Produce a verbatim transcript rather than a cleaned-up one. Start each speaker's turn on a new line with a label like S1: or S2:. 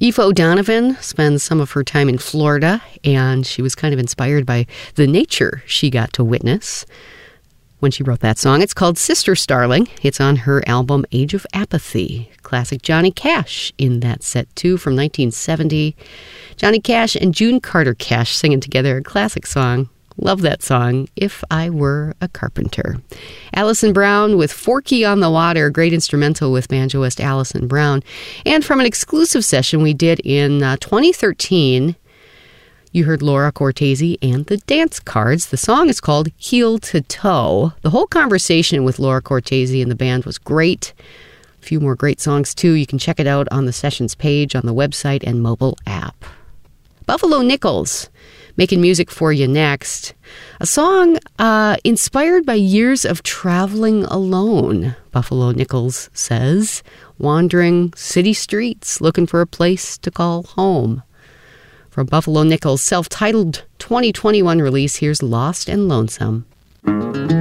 S1: Aoife O'Donovan spends some of her time in Florida, and she was kind of inspired by the nature she got to witness when she wrote that song. It's called Sister Starling. It's on her album Age of Apathy. Classic Johnny Cash in that set, too, from nineteen seventy. Johnny Cash and June Carter Cash singing together a classic song. Love that song, If I Were a Carpenter. Alison Brown with Forky on the Water, great instrumental with banjoist Alison Brown. And from an exclusive session we did in uh, twenty thirteen, you heard Laura Cortese and the Dance Cards. The song is called Heel to Toe. The whole conversation with Laura Cortese and the band was great. A few more great songs, too. You can check it out on the sessions page on the website and mobile app. Buffalo Nichols making music for you next. A song uh, inspired by years of traveling alone, Buffalo Nichols says, wandering city streets looking for a place to call home. From Buffalo Nichols' self-titled twenty twenty-one release, here's Lost and Lonesome.